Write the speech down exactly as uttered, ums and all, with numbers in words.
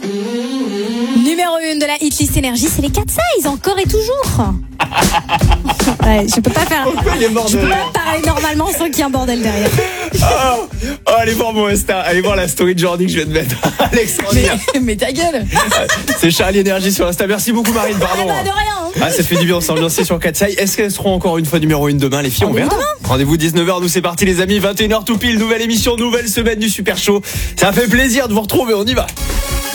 Numéro un de la hitlist énergie, c'est les quatre size, encore et toujours. Ouais, je peux pas faire. Je peux pas parler normalement sans qu'il y ait un bordel derrière. Oh, oh, allez voir mon Insta, allez voir la story de Jordi que je viens de mettre. Extraordinaire. Mais, mais ta gueule. C'est Charlie Énergie sur Insta. Merci beaucoup Marine, pardon. Ah bah de rien. Ah, ça fait du bien, on s'est ambiancé sur quatre size. Est-ce qu'elles seront encore une fois numéro une demain, les filles? On verra. Rendez-vous dix-neuf heures, nous c'est parti les amis, vingt et une heures tout pile, nouvelle émission, nouvelle semaine du Super Show. Ça fait plaisir de vous retrouver, on y va.